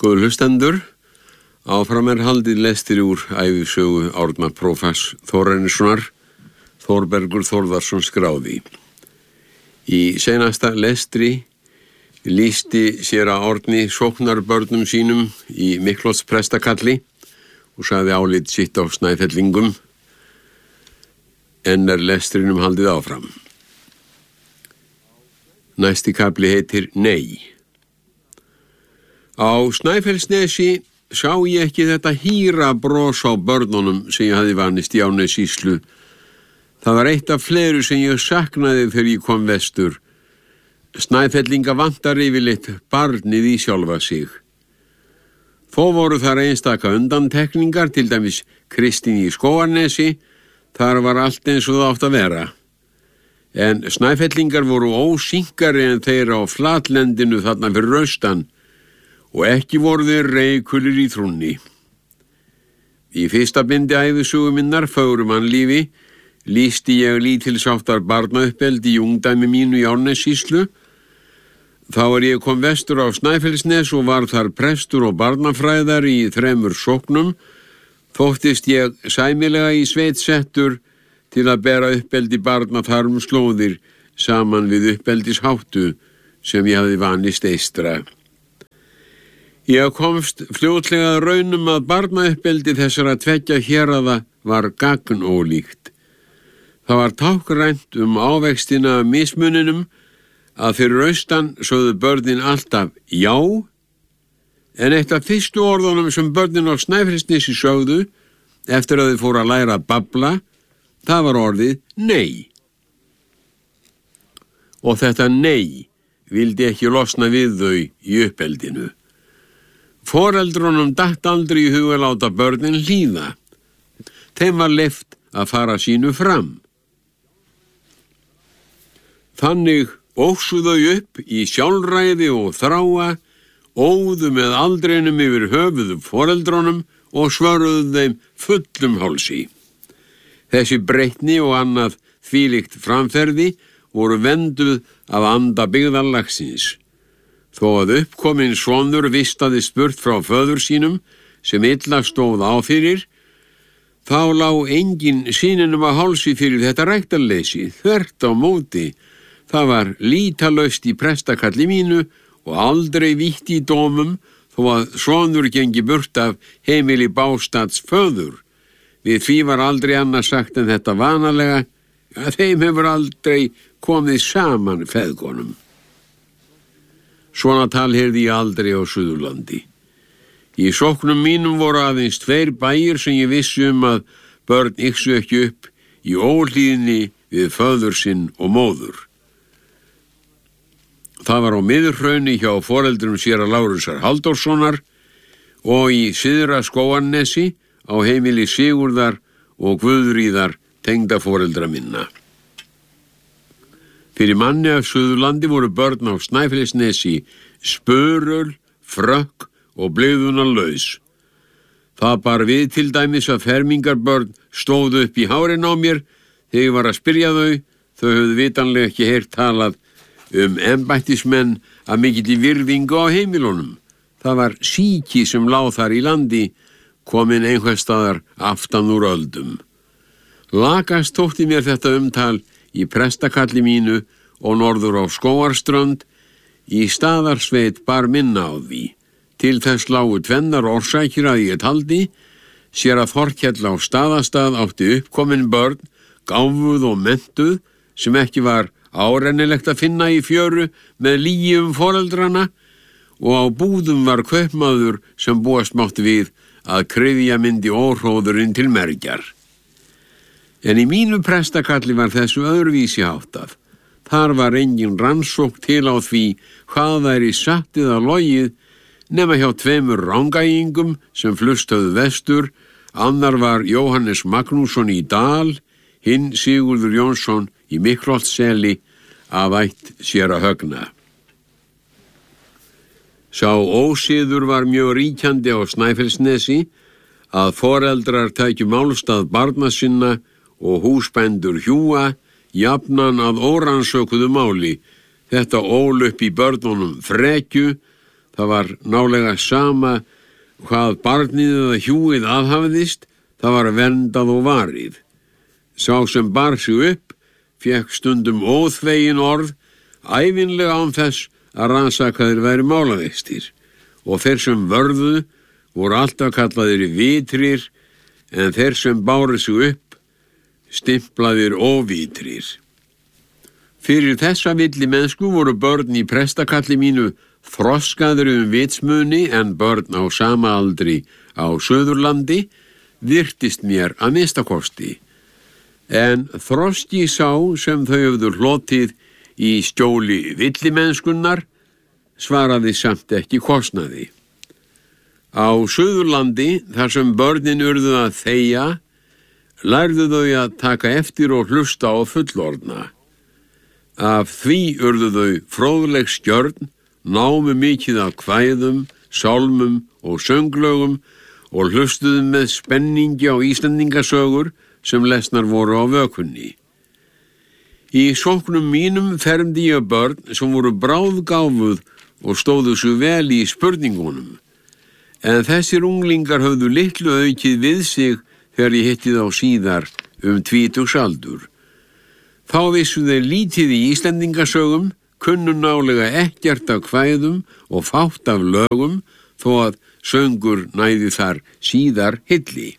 Góðu hlustendur, áfram haldið lestir úr ævisögu Árna prófass Þórarinssonar, Þórbergur Þórðarsson skráði. Í seinasta lestri lýsti séra Árni sóknarbörnum sínum í Miklholtsprestakalli og sagði álit sitt á Snæfellingum, en lestrinum haldið áfram. Næsti kafli heitir Nei. Á Snæfellsnesi sá ég ekki þetta hýra bros á börnunum sem ég hafði vanist í Árnessýslu. Það var eitt af fleiru sem ég saknaði þegar ég kom vestur. Snæfellinga vantar yfirleitt barnið í sjálfa sig. Þó voru þar einstaka undantekningar, til dæmis Kristín í Skógarnesi, þar var allt eins og það átt að vera. En Snæfellingar voru ósýnkari en þeir á flatlendinu þarna fyrir austan, og ekki voru þeir reikulir í trúnni. Í fyrsta bindi ævisögu minnar, Fögrumannlífi, lýsti ég lítilsháttar barnauppeldi í ungdæmi mínu í Árnessýslu. Þá ég kom vestur á Snæfellsnes og var þar prestur og barnafræðari í 3 sóknum, þóttist ég sæmilega í sveit settur til að bera uppeldi barna þar slóðir saman við uppeldisháttu sem ég hafði vanist eystra. Ég komst fljótlega að raunum að barnauppeldi þessara 2 héraða var gagnólíkt. Það var tákrænt ávextina af mismuninum að fyrir austan sögðu börnin alltaf já, en eitt af fyrstu orðunum sem börnin á Snæfellsnesi sögðu eftir að þau fóru að læra að babla, það var orðið nei. Og þetta nei vildi ekki losna við þau í uppeldinu. Foreldrunum datt aldrei í hug að láta börnin hlýða. Þeim var leyft að fara sínu fram. Þannig óxu þau upp í sjálfræði og þráa, óðu með aldrinum yfir höfuðu foreldrunum og svöruðu þeim fullum hálsi. Þessi breytni og annað þvílíkt framferði voru venduð af anda byggðarlagsins. Þó að uppkominn sonur vistaði spurt frá föður sínum sem illa stóð á fyrir, þá lá engin syninum að hálsi fyrir þetta ræktarleysi, þvert á móti. Það var lítalaust í prestakalli mínu og aldrei vítt í dómum þó að sonur gengi burt af heimili bástads föður. Við því var aldrei annað sagt en þetta vanalega, að þeim hefur aldrei komið saman feðgonum. Svona tal heyrði ég aldrei á Suðurlandi. Í sóknum mínum voru aðeins 2 bæir sem ég vissi að börn yksu ekki upp í óhlýðni við föður sinn og móður. Það var á Miðurhrauni hjá foreldrum séra Lárusar Halldórssonar og í Syðra Skógarnesi á heimili Sigurðar og Guðríðar tengdaforeldra minna. Fyrir manni af Suðurlandi voru börn á Snæfellsnesi spöröl, frökk og blygðunarlaus. Það bar við til dæmis að fermingarbörn stóðu upp í hárin á mér þegar ég var að spyrja þau. Þau höfðu vitanlega ekki heyrt talað embættismenn af mikilli virðingu á heimilunum. Það var síki sem lá þar í landi, kominn einhvers staðar aftan úr öldum. Lakast þótti mér þetta umtal í prestakalli mínu og norður á Skógarströnd. Í Staðarsveit bar minna á því. Til þess lágu 2 orsakir að ég taldi. Séra Þorkell á Staðastað átti uppkomin börn, gáfuð og mentuð, sem ekki var árennilegt að finna í fjöru með lygi foreldrana, og á Búðum var kaupmaður sem búast mátti við að kryfja myndi óhróðurinn til mergjar. En í mínu prestakalli var þessu öðruvísi háttað. Þar var engin rannsókn til á því hvað væri satt eða logið, nema hjá 2 rángæingum sem flustuðu vestur. Annar var Jóhannes Magnússon í Dal, hinn Sigurður Jónsson í Miklholtsseli af ætt séra Högna. Sá ósiður var mjög ríkjandi á Snæfellsnesi að foreldrar tækju málstað barna sinna og húsbændur hjúa jafnan að órannsökuðu máli. Þetta ól upp í börnunum frekju, það var nálega sama hvað barnið eða hjúið aðhafðist, það var verndað og varið. Sá sem bar sig upp, fékk stundum óþvegin orð, ævinlega án þess að rannsaka þeir væri málavextir, og þeir sem vörðu voru alltaf kallaðir vitrir, en þeir sem báru sig upp, stimplaðir óvitrir. Fyrir þessa villimennsku voru börn í prestakalli mínu þroskaðri vitsmuni en börn á sama aldri á Suðurlandi, virtist mér að minnstakosti. En þroski sá sem þau höfðu hlotið í skjóli villimennskunnar svaraði samt ekki kostnaði. Á Suðurlandi, þar sem börnin urðu að þegja, lærðu þau að taka eftir og hlusta á fullorðna. Af því urðu þau fróðleg skjörn, námu mikið af kvæðum, sálmum og sönglögum og hlustuðu með spenningi á Íslendingasögur sem lesnar voru á vökunni. Í sóknum mínum fermdi ég börn sem voru bráðgáfuð og stóðu svo vel í spurningunum, en þessir unglingar höfðu litlu aukið við sig þegar ég hitti þá síðar tvítugsaldur. Þá vissu þeir lítið í Íslendingasögum, kunnu nálega ekkert af kvæðum og fátt af lögum, þó að söngur næði þar síðar hilli.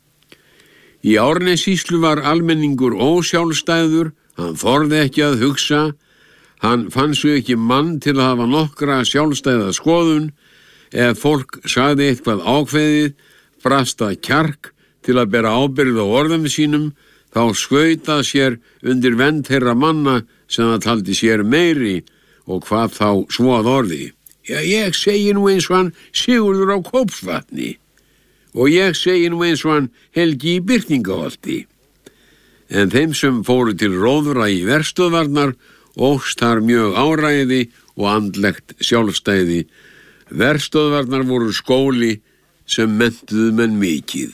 Í Árnessýslu var almenningur ósjálfstæður, hann þorði ekki að hugsa, hann fann svo ekki mann til að hafa nokkra sjálfstæða skoðun, ef fólk sagði eitthvað ákveðið, brast að kjark til að bera ábyrgð á orðum sínum, þá skautað sér undir vernd þeirra manna sem það taldi sér meiri og hvað þá svo að orði. Já, ég segi nú eins og hann Sigurður á Kópsvatni og ég segi nú eins og hann Helgi í Birtingaholti. En þeim sem fóru til róðra í verstöðvarnar óx þar mjög áræði og andlegt sjálfstæði. Verstöðvarnar voru skóli sem menntuðu menn mikið.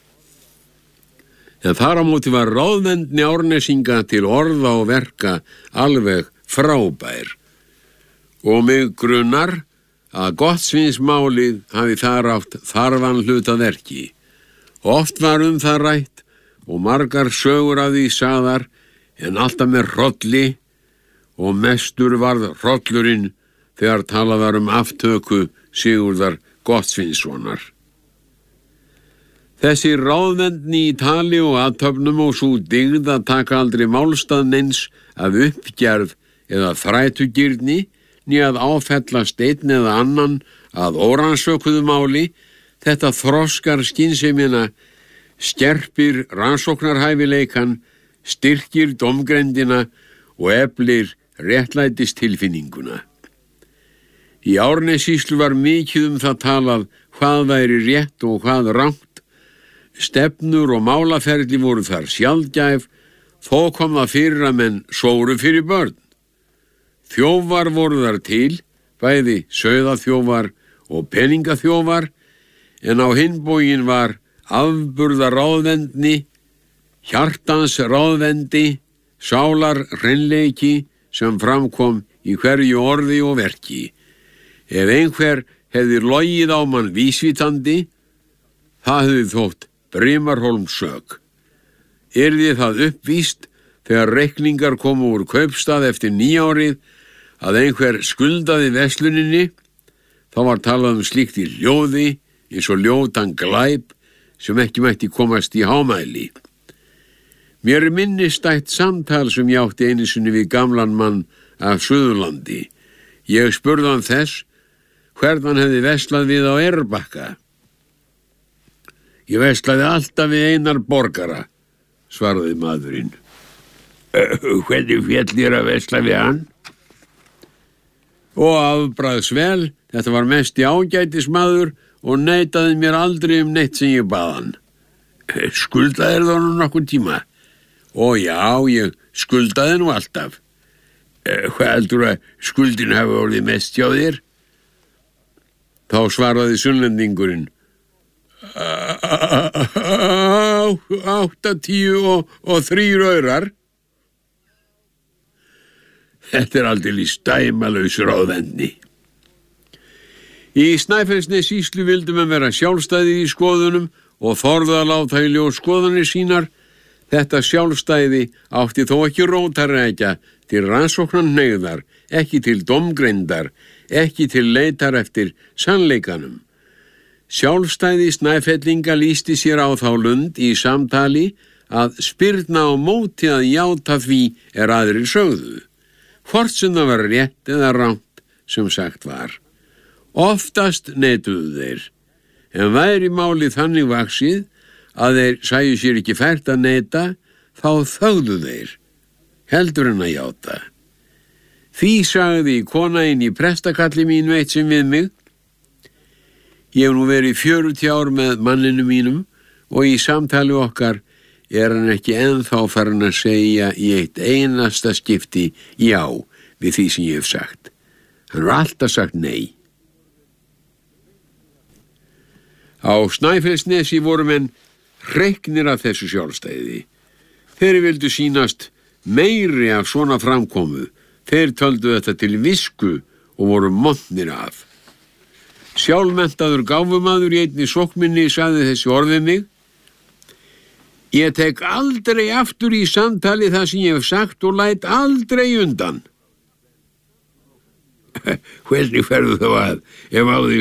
En þar á móti var ráðvendni Árnesinga til orða og verka alveg frábær. Og mig grunnar að Gottsvinsmálið hafi þar átt þarfan hlut að verki. Oft var það rætt og margar sögur af því sagðar, en alltaf með hrolli, og mestur varð hrollurinn þegar talað var aftöku Sigurðar Gottsvinssonar. Þessi ráðvendni í tali og athöfnum og svo dygð að taka aldrei málstað neins af uppgerð eða þrætugirni, né að áfellast einn eða annan að órannsökuðu máli, þetta þroskar skynsemina, skerpir rannsóknarhæfileikan, styrkir dómgrendina og eflir réttlætistilfinninguna. Í Árnessýslu var mikið það talað hvað væri rétt og hvað rangt. Stefnur og málaferli voru þar sjaldgæf, þó kom það fyrir að menn sóru fyrir börn. Þjófar voru þar til, bæði sauðaþjófar og peningaþjófar, en á hinn bóginn var afburða ráðvendni, hjartans ráðvendi, sálar hreinleiki sem framkom í hverju orði og verki. Ef einhver hefði logið á mann vísvitandi, það hefði þótt Brimarholms sök. Yrði það uppvíst þegar reikningar komu úr kaupstað eftir nýárið að einhver skuldaði versluninni, þá var talað slíkt í ljóði eins og ljótan glæp sem ekki mætti komast í hámæli. Mér minnistætt samtal sem ég átti einu sinni við gamlan mann af Suðurlandi. Ég spurði hann þess hvern hann hefði verslað við á Eyrarbakka. Ég verslaði alltaf við Einar borgara, svaraði maðurinn. Hvernig féll þér að versla við hann? Og afbragðs vel, þetta var mest í ágætismaður og neitaði mér aldrei neitt sem ég bað hann. Skuldaðir það nú nokkurn tíma? Ó já, ég skuldaði nú alltaf. Hvað heldur að skuldin hafi orðið mest hjá þér? Þá svaraði sunnlendingurinn. 80 og 3 aurar. Þetta aldeilis dæmalaus ráðvendni. Í Snæfellsnessýslu vildu menn vera sjálfstæðir í skoðunum og þorðu að láta í ljós skoðanir sínar. Þetta sjálfstæði átti þó ekki rótarækja til rannsóknarhneigðar, ekki til dómgreindar, ekki til leitar eftir sannleikanum. Sjálfstæði Snæfellinga lýsti sér á þá lund í samtali að spyrna á móti að játa því aðrir sögðu, hvort sem það var rétt eða rangt sem sagt var. Oftast neituðu þeir, en væri málið þannig vaxið að þeir sæju sér ekki fært að neita, þá þögðu þeir, heldur en að játa. Því sagði kona inn í prestakalli mínu eitt sem við mig: ég hef nú verið 40 ár með manninu mínum og í samtali okkar hann ekki ennþá farin að segja í eitt einasta skipti já við því sem ég hef sagt. Hann har alltaf sagt nei. Á Snæfellsnesi voru menn hreyknir af þessu sjálfstæði. Þeir vildu sýnast meiri af svona framkomu. Þeir töldu þetta til visku og voru montnir af. Sjálfmenntaður gáfumaður í einni sóknminni sagði þessi orð við mig: ég tek aldrei aftur í samtali það sem ég hef sagt og læt aldrei undan. Hvernig ferðu þá að ef á þig